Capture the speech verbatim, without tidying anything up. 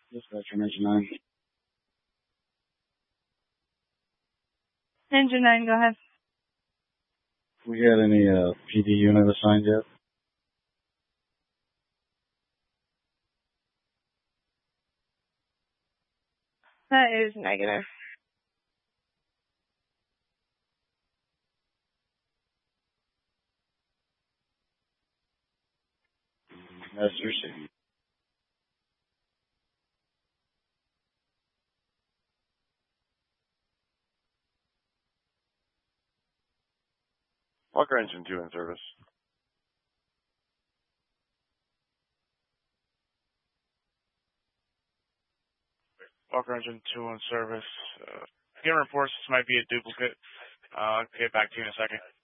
Dispatcher Engine nine. Engine nine, go ahead. We had any uh, P D unit assigned yet? That is negative. That's received. Walker Engine two in service. Walker Engine two in service. Uh, getting reports this might be a duplicate. Uh, I'll get back to you in a second.